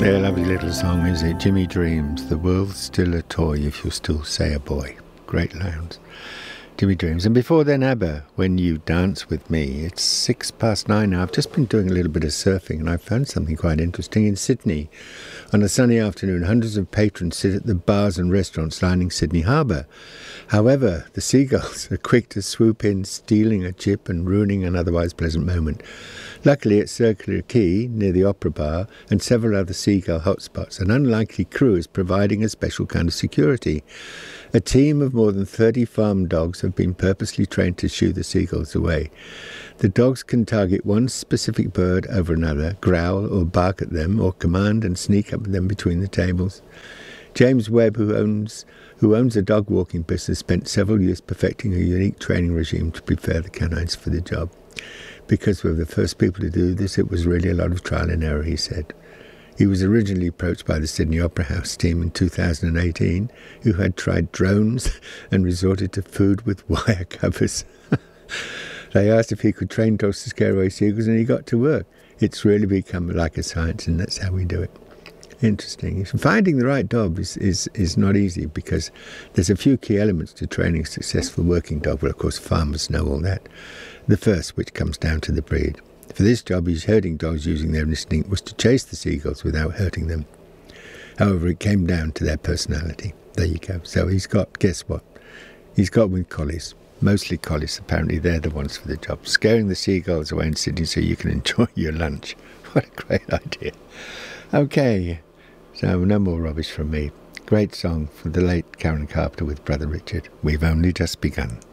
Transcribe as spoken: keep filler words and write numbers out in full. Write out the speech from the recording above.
Yeah, lovely little song, is it? Jimmy Dreams, the world's still a toy if you still say a boy. Great lines. Jimmy Dreams. And before then, ABBA, When You Dance With Me. It's six past nine now. I've just been doing a little bit of surfing and I found something quite interesting in Sydney. On a sunny afternoon, hundreds of patrons sit at the bars and restaurants lining Sydney Harbour. However, the seagulls are quick to swoop in, stealing a chip and ruining an otherwise pleasant moment. Luckily, at Circular Quay, near the Opera Bar, and several other seagull hotspots, an unlikely crew is providing a special kind of security. A team of more than thirty farm dogs have been purposely trained to shoo the seagulls away. The dogs can target one specific bird over another, growl or bark at them, or command and sneak up them between the tables. James Webb, who owns who owns a dog walking business, spent several years perfecting a unique training regime to prepare the canines for the job. Because we were the first people to do this, it was really a lot of trial and error, he said. He was originally approached by the Sydney Opera House team in two thousand eighteen, who had tried drones and resorted to food with wire covers. They asked if he could train dogs to scare away seagulls, and he got to work. It's really become like a science, and that's how we do it. Interesting. Finding the right dog is, is, is not easy because there's a few key elements to training a successful working dog. Well, of course, farmers know all that. The first, which comes down to the breed. For this job, his herding dogs using their instinct was to chase the seagulls without hurting them. However, it came down to their personality. There you go. So he's got, guess what? He's got with collies. Mostly collies. Apparently they're the ones for the job. Scaring the seagulls away in Sydney so you can enjoy your lunch. What a great idea. Okay. So no more rubbish from me. Great song from the late Karen Carpenter with Brother Richard. We've only just begun.